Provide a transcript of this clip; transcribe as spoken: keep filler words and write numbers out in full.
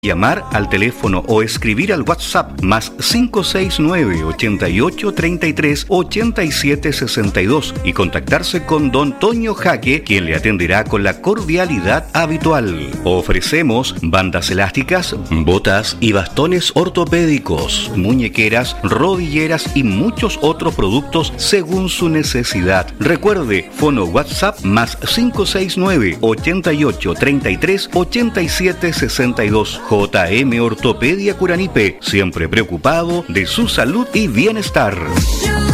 Llamar al teléfono o escribir al WhatsApp más cinco seis nueve, ochenta y ocho, treinta y tres, ochenta y siete sesenta y dos y contactarse con don Toño Jaque, quien le atenderá con la cordialidad habitual. Ofrecemos bandas elásticas, botas y bastones ortopédicos, muñequeras, rodilleras y muchos otros productos según su necesidad. Recuerde, fono WhatsApp más cinco seis nueve, ochenta y ocho, treinta y tres, ochenta y siete sesenta y dos. J M Ortopedia Curanipe, siempre preocupado de su salud y bienestar.